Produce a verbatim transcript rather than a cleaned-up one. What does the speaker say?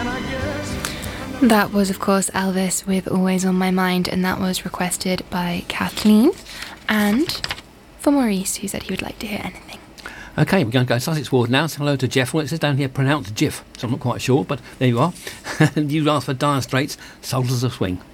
That was, of course, Elvis with Always on My Mind, and that was requested by Kathleen and for Maurice, who said he would like to hear anything. OK, we're going to go to Sussex Ward now. Say hello to Jeff. Well, it says down here pronounced Jiff, so I'm not quite sure, but there you are. You asked for Dire Straits, Soldiers of Swing.